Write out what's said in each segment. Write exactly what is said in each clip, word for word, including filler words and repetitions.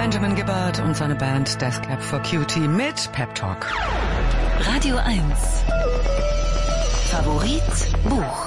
Benjamin Gibbard und seine Band Death Cab for Cutie mit Pep Talk. Radio eins. Favorit Buch.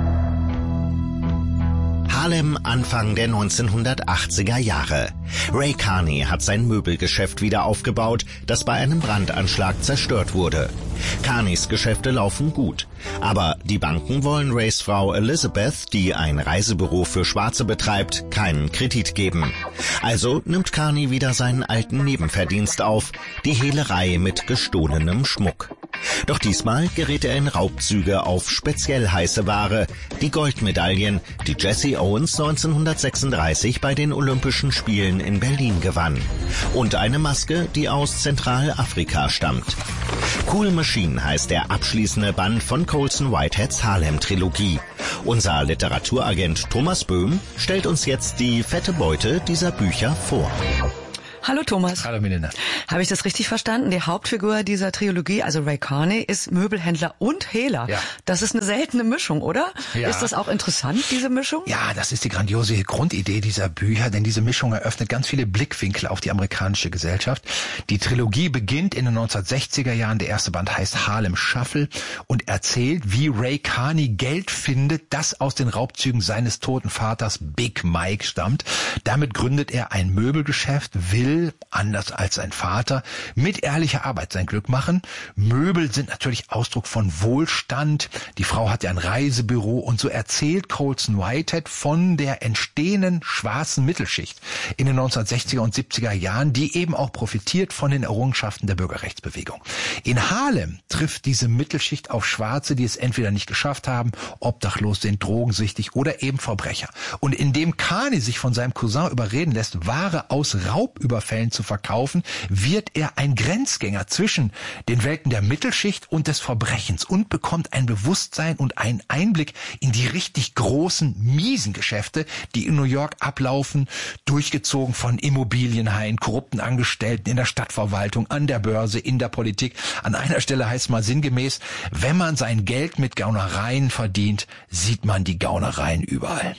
Harlem Anfang der neunzehnhundertachtziger Jahre. Ray Carney hat sein Möbelgeschäft wieder aufgebaut, das bei einem Brandanschlag zerstört wurde. Carneys Geschäfte laufen gut. Aber die Banken wollen Rays Frau Elizabeth, die ein Reisebüro für Schwarze betreibt, keinen Kredit geben. Also nimmt Carney wieder seinen alten Nebenverdienst auf, die Hehlerei mit gestohlenem Schmuck. Doch diesmal gerät er in Raubzüge auf speziell heiße Ware, die Goldmedaillen, die Jesse Owens neunzehnhundertsechsunddreißig bei den Olympischen Spielen in Berlin gewann. Und eine Maske, die aus Zentralafrika stammt. Cool Machine heißt der abschließende Band von Colson Whiteheads Harlem-Trilogie. Unser Literaturagent Thomas Böhm stellt uns jetzt die fette Beute dieser Bücher vor. Hallo Thomas. Hallo Milena. Habe ich das richtig verstanden? Die Hauptfigur dieser Trilogie, also Ray Carney, ist Möbelhändler und Hehler. Ja. Das ist eine seltene Mischung, oder? Ja. Ist das auch interessant, diese Mischung? Ja, das ist die grandiose Grundidee dieser Bücher, denn diese Mischung eröffnet ganz viele Blickwinkel auf die amerikanische Gesellschaft. Die Trilogie beginnt in den neunzehnhundertsechziger Jahren. Der erste Band heißt Harlem Shuffle und erzählt, wie Ray Carney Geld findet, das aus den Raubzügen seines toten Vaters Big Mike stammt. Damit gründet er ein Möbelgeschäft, will anders als sein Vater, mit ehrlicher Arbeit sein Glück machen. Möbel sind natürlich Ausdruck von Wohlstand. Die Frau hat ja ein Reisebüro und so erzählt Colson Whitehead von der entstehenden schwarzen Mittelschicht in den neunzehnhundertsechziger und siebziger Jahren, die eben auch profitiert von den Errungenschaften der Bürgerrechtsbewegung. In Harlem trifft diese Mittelschicht auf Schwarze, die es entweder nicht geschafft haben, obdachlos sind, drogensüchtig oder eben Verbrecher. Und indem Carney sich von seinem Cousin überreden lässt, Ware aus Raubüberfällen zu verkaufen, wird er ein Grenzgänger zwischen den Welten der Mittelschicht und des Verbrechens und bekommt ein Bewusstsein und einen Einblick in die richtig großen, miesen Geschäfte, die in New York ablaufen, durchgezogen von Immobilienhaien, korrupten Angestellten in der Stadtverwaltung, an der Börse, in der Politik. An einer Stelle heißt mal sinngemäß, wenn man sein Geld mit Gaunereien verdient, sieht man die Gaunereien überall.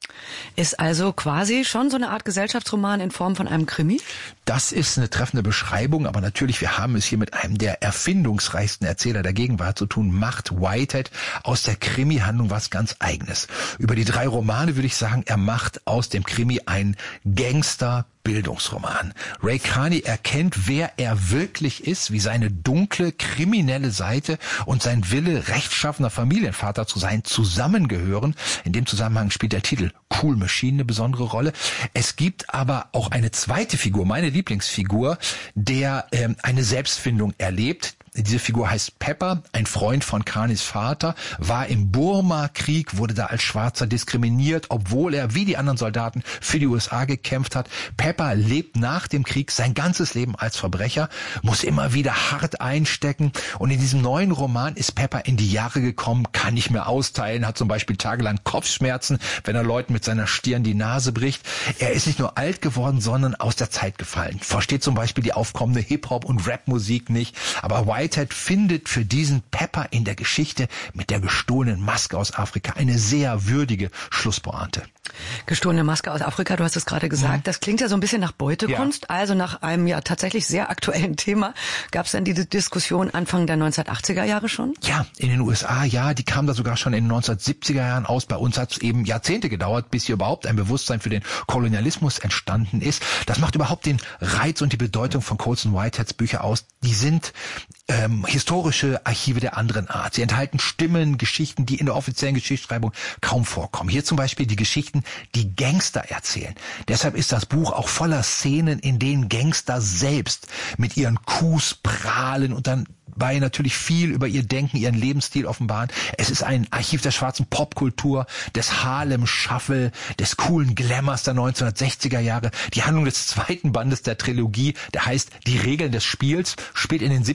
Ist also quasi schon so eine Art Gesellschaftsroman in Form von einem Krimi? Das ist eine treffende Beschreibung, aber natürlich, wir haben es hier mit einem der erfindungsreichsten Erzähler der Gegenwart zu tun, macht Whitehead aus der Krimi-Handlung was ganz Eigenes. Über die drei Romane würde ich sagen, er macht aus dem Krimi einen Gangster- Bildungsroman. Ray Carney erkennt, wer er wirklich ist, wie seine dunkle, kriminelle Seite und sein Wille, rechtschaffener Familienvater zu sein, zusammengehören. In dem Zusammenhang spielt der Titel Cool Machine eine besondere Rolle. Es gibt aber auch eine zweite Figur, meine Lieblingsfigur, der ähm, eine Selbstfindung erlebt. Diese Figur heißt Pepper, ein Freund von Carneys Vater, war im Burma-Krieg, wurde da als Schwarzer diskriminiert, obwohl er wie die anderen Soldaten für die U S A gekämpft hat. Pepper lebt nach dem Krieg sein ganzes Leben als Verbrecher, muss immer wieder hart einstecken und in diesem neuen Roman ist Pepper in die Jahre gekommen, kann nicht mehr austeilen, hat zum Beispiel tagelang Kopfschmerzen, wenn er Leuten mit seiner Stirn die Nase bricht. Er ist nicht nur alt geworden, sondern aus der Zeit gefallen. Versteht zum Beispiel die aufkommende Hip-Hop- und Rap-Musik nicht, aber Whitehead findet für diesen Pepper in der Geschichte mit der gestohlenen Maske aus Afrika eine sehr würdige Schlusspointe. Gestohlene Maske aus Afrika, du hast es gerade gesagt, mhm. Das klingt ja so ein bisschen nach Beutekunst, ja. Also nach einem ja tatsächlich sehr aktuellen Thema. Gab es denn diese Diskussion Anfang der neunzehnhundertachtziger Jahre schon? Ja, in den U S A, ja, die kam da sogar schon in den neunzehnhundertsiebziger Jahren aus. Bei uns hat es eben Jahrzehnte gedauert, bis hier überhaupt ein Bewusstsein für den Kolonialismus entstanden ist. Das macht überhaupt den Reiz und die Bedeutung von Colson Whiteheads Bücher aus. Die sind ähm, historische Archive der anderen Art. Sie enthalten Stimmen, Geschichten, die in der offiziellen Geschichtsschreibung kaum vorkommen. Hier zum Beispiel die Geschichten, die Gangster erzählen. Deshalb ist das Buch auch voller Szenen, in denen Gangster selbst mit ihren Coups prahlen und dann bei natürlich viel über ihr Denken, ihren Lebensstil offenbaren. Es ist ein Archiv der schwarzen Popkultur, des Harlem Shuffle, des coolen Glamours der neunzehnhundertsechziger Jahre. Die Handlung des zweiten Bandes der Trilogie, der heißt Die Regeln des Spiels, spielt in den siebziger Jahren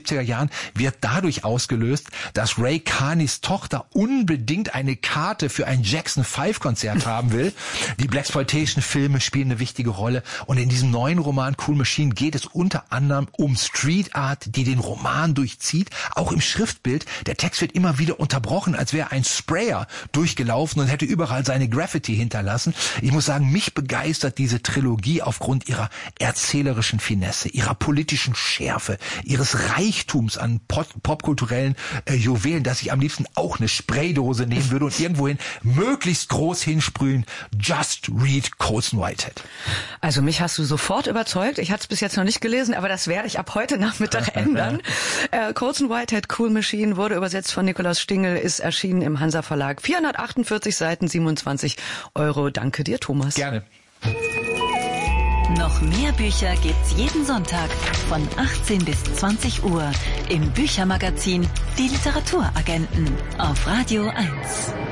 wird dadurch ausgelöst, dass Ray Carneys Tochter unbedingt eine Karte für ein Jackson Five Konzert haben will. Die Blaxploitation-Filme spielen eine wichtige Rolle und in diesem neuen Roman Cool Machine geht es unter anderem um Street Art, die den Roman durchzieht, auch im Schriftbild. Der Text wird immer wieder unterbrochen, als wäre ein Sprayer durchgelaufen und hätte überall seine Graffiti hinterlassen. Ich muss sagen, mich begeistert diese Trilogie aufgrund ihrer erzählerischen Finesse, ihrer politischen Schärfe, ihres Reichtums an pop popkulturellen äh, Juwelen, dass ich am liebsten auch eine Spraydose nehmen würde und irgendwohin möglichst groß hinsprühen. Just read Colson Whitehead. Also mich hast du sofort überzeugt. Ich hatte es bis jetzt noch nicht gelesen, aber das werde ich ab heute Nachmittag ändern. äh, Colson Whitehead, Cool Machine, wurde übersetzt von Nikolaus Stingel, ist erschienen im Hansa Verlag. vierhundertachtundvierzig Seiten, siebenundzwanzig Euro. Danke dir, Thomas. Gerne. Noch mehr Bücher gibt's jeden Sonntag von achtzehn bis zwanzig Uhr im Büchermagazin Die Literaturagenten auf Radio eins.